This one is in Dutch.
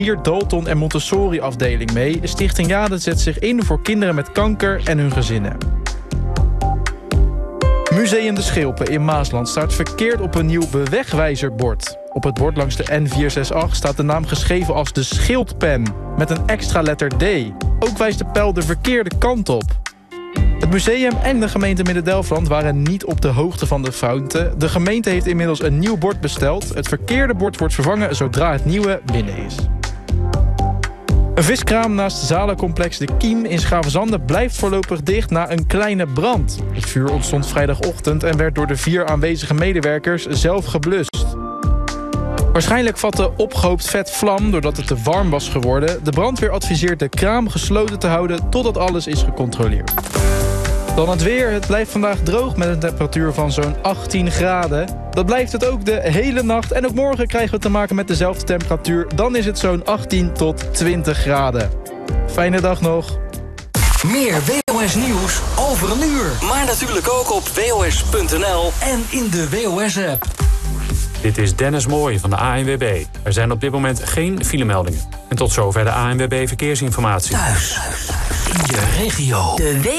Dalton en Montessori afdeling mee. Stichting Jade zet zich in voor kinderen met kanker en hun gezinnen. Museum de Schilpen in Maasland staat verkeerd op een nieuw bewegwijzerbord. Op het bord langs de N468 staat de naam geschreven als de Schildpen, met een extra letter D. Ook wijst de pijl de verkeerde kant op. Het museum en de gemeente Midden-Delfland waren niet op de hoogte van de fouten. De gemeente heeft inmiddels een nieuw bord besteld. Het verkeerde bord wordt vervangen zodra het nieuwe binnen is. Een viskraam naast het zalencomplex De Kiem in Schavenzande blijft voorlopig dicht na een kleine brand. Het vuur ontstond vrijdagochtend en werd door de 4 aanwezige medewerkers zelf geblust. Waarschijnlijk vatte opgehoopt vet vlam doordat het te warm was geworden. De brandweer adviseert de kraam gesloten te houden totdat alles is gecontroleerd. Dan het weer. Het blijft vandaag droog met een temperatuur van zo'n 18 graden. Dat blijft het ook de hele nacht. En ook morgen krijgen we te maken met dezelfde temperatuur. Dan is het zo'n 18 tot 20 graden. Fijne dag nog. Meer WOS Nieuws over een uur. Maar natuurlijk ook op WOS.nl en in de WOS-app. Dit is Dennis Mooij van de ANWB. Er zijn op dit moment geen filemeldingen. En tot zover de ANWB Verkeersinformatie. Thuis, in je regio.